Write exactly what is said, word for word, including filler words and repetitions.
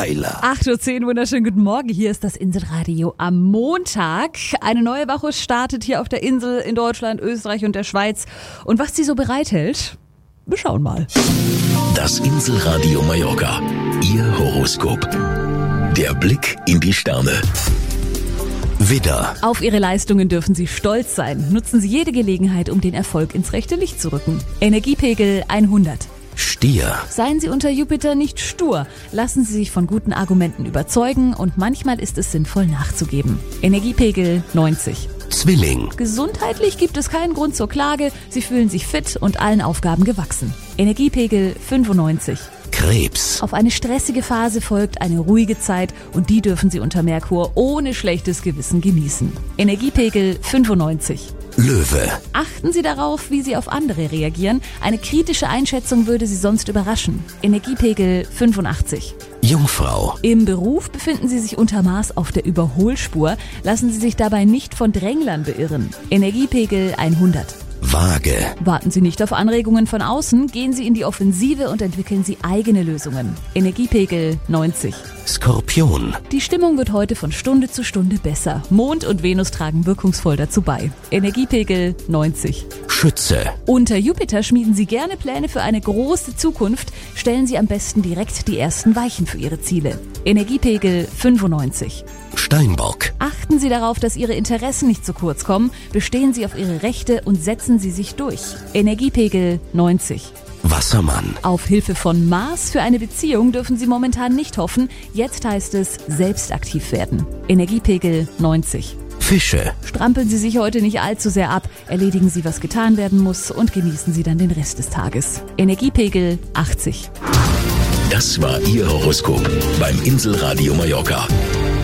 Weiler. acht Uhr zehn, wunderschönen guten Morgen. Hier ist das Inselradio am Montag. Eine neue Woche startet hier auf der Insel in Deutschland, Österreich und der Schweiz. Und was sie so bereithält, wir schauen mal. Das Inselradio Mallorca. Ihr Horoskop. Der Blick in die Sterne. Widder. Auf Ihre Leistungen dürfen Sie stolz sein. Nutzen Sie jede Gelegenheit, um den Erfolg ins rechte Licht zu rücken. Energiepegel hundert. Stier. Seien Sie unter Jupiter nicht stur. Lassen Sie sich von guten Argumenten überzeugen und manchmal ist es sinnvoll nachzugeben. Energiepegel neunzig. Zwilling. Gesundheitlich gibt es keinen Grund zur Klage. Sie fühlen sich fit und allen Aufgaben gewachsen. Energiepegel fünfundneunzig. Krebs. Auf eine stressige Phase folgt eine ruhige Zeit und die dürfen Sie unter Merkur ohne schlechtes Gewissen genießen. Energiepegel fünfundneunzig. Löwe. Achten Sie darauf, wie Sie auf andere reagieren. Eine kritische Einschätzung würde Sie sonst überraschen. Energiepegel fünfundachtzig. Jungfrau. Im Beruf befinden Sie sich unter Maß auf der Überholspur. Lassen Sie sich dabei nicht von Dränglern beirren. Energiepegel hundert. Waage. Warten Sie nicht auf Anregungen von außen, gehen Sie in die Offensive und entwickeln Sie eigene Lösungen. Energiepegel neunzig. Skorpion. Die Stimmung wird heute von Stunde zu Stunde besser. Mond und Venus tragen wirkungsvoll dazu bei. Energiepegel neunzig. Schütze. Unter Jupiter schmieden Sie gerne Pläne für eine große Zukunft. Stellen Sie am besten direkt die ersten Weichen für Ihre Ziele. Energiepegel fünfundneunzig. Steinbock. Achten Sie darauf, dass Ihre Interessen nicht zu kurz kommen. Bestehen Sie auf Ihre Rechte und setzen Sie sich durch. Energiepegel neunzig. Wassermann. Auf Hilfe von Mars für eine Beziehung dürfen Sie momentan nicht hoffen. Jetzt heißt es, selbst aktiv werden. Energiepegel neunzig. Fische. Strampeln Sie sich heute nicht allzu sehr ab. Erledigen Sie, was getan werden muss und genießen Sie dann den Rest des Tages. Energiepegel achtzig. Das war Ihr Horoskop beim Inselradio Mallorca.